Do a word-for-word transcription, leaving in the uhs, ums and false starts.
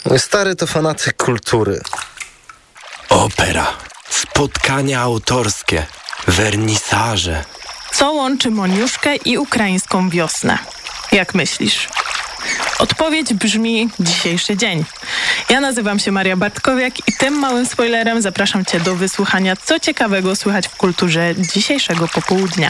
Mój stary to fanatyk kultury. Opera, spotkania autorskie, wernisaże. Co łączy Moniuszkę i ukraińską wiosnę? Jak myślisz? Odpowiedź brzmi dzisiejszy dzień. Ja nazywam się Maria Bartkowiak i tym małym spoilerem zapraszam Cię do wysłuchania, co ciekawego słychać w kulturze dzisiejszego popołudnia.